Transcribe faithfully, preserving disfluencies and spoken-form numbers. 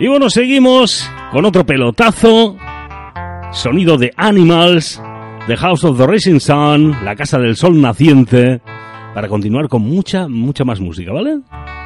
Y bueno, seguimos con otro pelotazo. Sonido de Animals, The House of the Rising Sun, La Casa del Sol Naciente, para continuar con mucha, mucha más música, ¿vale?